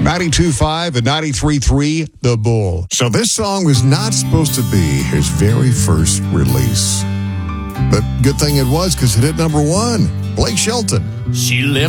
92.5 and 93.3, The Bull. So this song was not supposed to be his very first release. But good thing it was, because it hit number one. Blake Shelton. She left